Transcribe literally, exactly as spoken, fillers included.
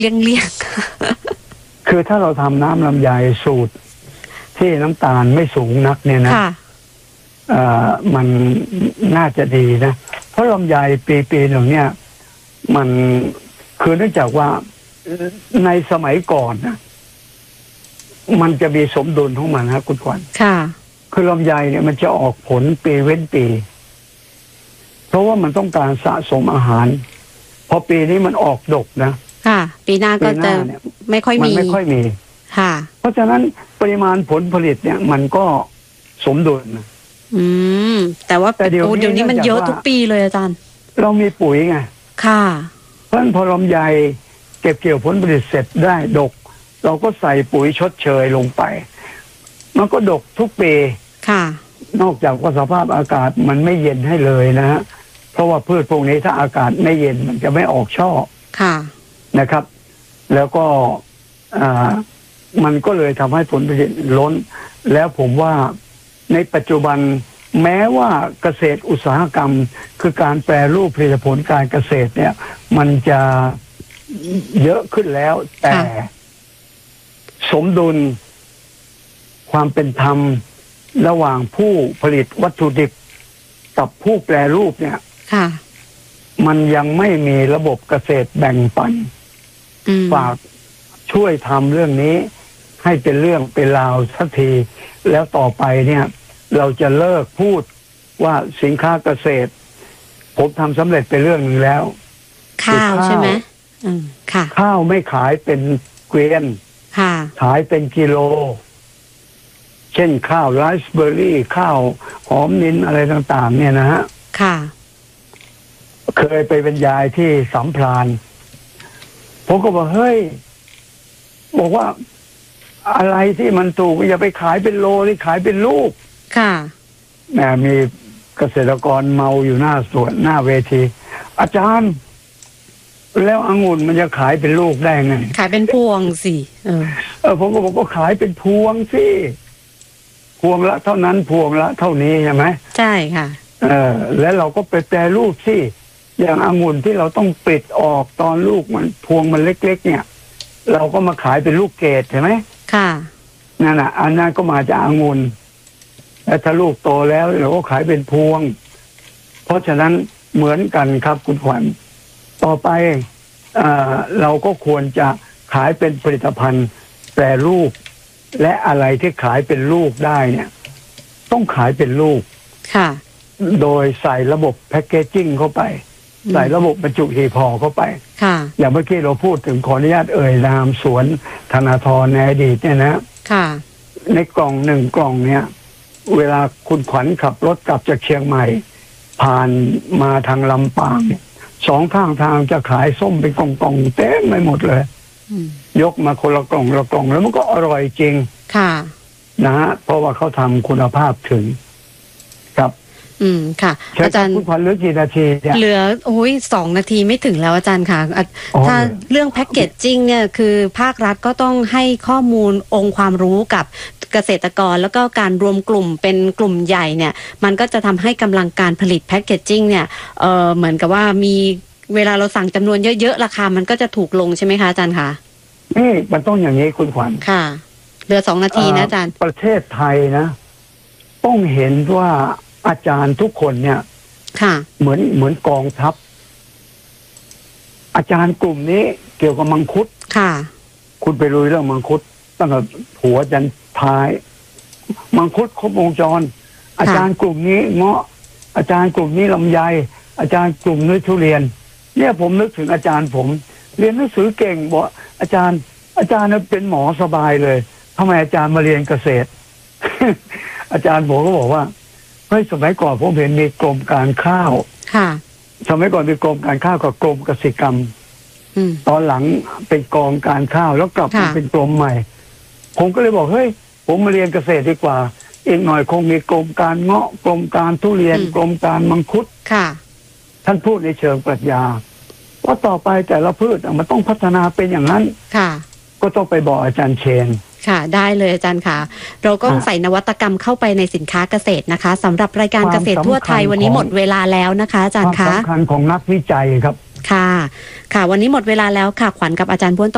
เลี่ยงเลี่ยงคือถ้าเราทำน้ำลำไยสูตรที่น้ำตาลไม่สูงนักเนี่ยนะเอ่อมันน่าจะดีนะเพราะลำไยปีปีหนึ่งเนี่ยมันคือเนื่องจากว่าในสมัยก่อนนะมันจะมีสมดุลของมันนะคุณขวัญค่ะคือลำไยเนี่ยมันจะออกผลปีเว้นปีเพราะว่ามันต้องการสะสมอาหารพอปีนี้มันออกดกนะค่ะปีหน้าก็จะไม่ค่อยมีมันไม่ค่อยมีค่ะเพราะฉะนั้นปริมาณผลผลิตเนี่ยมันก็สมดุลนะอืมแต่ว่าแต่เดี๋ยวเดี๋ยวนี้มันเยอะทุกปีเลยอาจารย์เรามีปุ๋ยไงค่ะเพราะฉะนั้นพอลำไยเก็บเกี่ยวผลผลิตเสร็จได้ดกเราก็ใส่ปุ๋ยชดเชยลงไปมันก็ดกทุกปีค่ะนอกจากว่าสภาพอากาศมันไม่เย็นให้เลยนะฮะเพราะว่าพืชพวกนี้ถ้าอากาศไม่เย็นมันจะไม่ออกช่อค่ะนะครับแล้วก็อ่ามันก็เลยทำให้ผลผลิตล้นแล้วผมว่าในปัจจุบันแม้ว่าเกษตรอุตสาหกรรมคือการแปรรูปผลิตผลการเกษตรเนี่ยมันจะเยอะขึ้นแล้วแต่สมดุลความเป็นธรรมระหว่างผู้ผลิตวัตถุดิบกับผู้แปรรูปเนี่ยมันยังไม่มีระบบเกษตรแบ่งปันฝากช่วยทำเรื่องนี้ให้เป็นเรื่องเป็นราวสักทีแล้วต่อไปเนี่ยเราจะเลิกพูดว่าสินค้าเกษตรผมทำสำเร็จไปเรื่องหนึ่งแล้วข้าวใช่ไหมอืมค่ะข้าวไม่ขายเป็นเกวียนค่ะขายเป็นกิโลเช่นข้าวไรซ์เบอร์รี่ข้าวหอมนินอะไรต่างๆเนี่ยนะฮะค่ะเคยไปบรรยายที่สัมพลานผมก็บอกเฮ้ยบอกว่าอะไรที่มันถูกอย่าไปขายเป็นโลนี่ขายเป็นลูกค่ะแหมมีเกษตรกรเมาอยู่หน้าสวนหน้าเวทีอาจารย์แล้วองุ่นมันจะขายเป็นลูกได้ไงขายเป็นพวงสิเออเออผมก็บอกก็ขายเป็นพวงสิพวงละเท่านั้นพวงละเท่านี้ใช่ไหมใช่ค่ะเออแล้วเราก็ไปแปรรูปสิอย่างองุ่นที่เราต้องปิดออกตอนลูกมันพวงมันเล็กๆเนี่ยเราก็มาขายเป็นลูกเกดใช่ไหมค่ะนั่นน่ะอันนั้นก็มาจากองุ่นแล้วถ้าลูกโตแล้วเราก็ขายเป็นพวงเพราะฉะนั้นเหมือนกันครับคุณขวัญต่อไปเอ่อเราก็ควรจะขายเป็นผลิตภัณฑ์แปรรูปและอะไรที่ขายเป็นลูกได้เนี่ยต้องขายเป็นลูกค่ะโดยใส่ระบบแพคเกจจิ้งเข้าไปใส่ระบบบรรจุหีบห่อเข้าไปค่ะอย่างเมื่อกี้เราพูดถึงขออนุญาตเอ่ยนามสวนธนาธรในอดีตเนี่ยนะค่ะในกล่องหนึ่งกล่องเนี่ยเวลาคุณขวัญขับรถกลับจากเชียงใหม่ผ่านมาทางลำปางสองข้างทางจะขายส้มเป็นกล่องๆเต็มไปหมดเลยยกมาคนละกล่องละกล่องแล้วมันก็อร่อยจริงค่ะนะฮะเพราะว่าเขาทำคุณภาพถึงครับอืมค่ะอาจารย์คุณขวัญเหลือกี่นาทีเนี่ยเหลือโอ้ยสองนาทีไม่ถึงแล้วอาจารย์ค่ะถ้าเรื่องแพ็กเกจจิ้งเนี่ยคือภาครัฐก็ต้องให้ข้อมูลองค์ความรู้กับเกษตรกรแล้วก็การรวมกลุ่มเป็นกลุ่มใหญ่เนี่ยมันก็จะทำให้กำลังการผลิตแพ็กเกจจิ้งเนี่ยเออเหมือนกับว่ามีเวลาเราสั่งจำนวนเยอะๆราคามันก็จะถูกลงใช่ไหมคะอาจารย์คะนี่มันต้องอย่างนี้คุณขวัญค่ะเหลือสองนาทีนะอาจารย์ประเทศไทยนะต้องเห็นว่าอาจารย์ทุกคนเนี่ยค่ะเหมือนเหมือนกองทัพอาจารย์กลุ่มนี้เกี่ยวกับมังคุดค่ะคุณไปรู้เรื่องมังคุดตั้งแต่หัวจนท้ายมังคุดครบวงจรอาจารย์กลุ่มนี้เงาะอาจารย์กลุ่มนี้ลำไยอาจารย์กลุ่มนี้ทุเรียนเนี่ยผมนึกถึงอาจารย์ผมเรียนหนังสือเก่งบอกอาจารย์อาจารย์เป็นหมอสบายเลยทำไมอาจารย์มาเรียนเกษตร อาจารย์ผมก็บอกว่าเฮ้ยสมัยก่อนผมเห็นมีกรมการข้าวค่ะสมัยก่อนมีกรมการข้าวกับกรมเกษตรกรรมตอนหลังเป็นกองการข้าวแล้วกลับมาเป็นกรมใหม่ผมก็เลยบอกเฮ้ยผมมาเรียนเกษตรดีกว่าอีกหน่อยคงมีกรมการเงาะกรมการทุเรียนกรมการมังคุดค่ะท่านพูดในเชิงปรัชญาว่าต่อไปแต่ละพืชมันต้องพัฒนาเป็นอย่างนั้นค่ะก็ต้องไปบอกอาจารย์เชนค่ะได้เลยอาจารย์ค่ะเราก็ใส่นวัตกรรมเข้าไปในสินค้าเกษตรนะคะสำหรับรายการเกษตรทั่วไทยวันนี้หมดเวลาแล้วนะคะอาจารย์คะความสำคัญของนักวิจัยครับค่ะค่ะวันนี้หมดเวลาแล้วค่ะขวัญกับอาจารย์บ้วน